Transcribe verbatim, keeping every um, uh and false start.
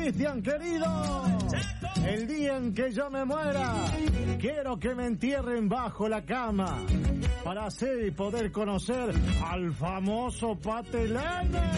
Cristian querido, el día en que yo me muera, quiero que me entierren bajo la cama para así poder conocer al famoso Patelana.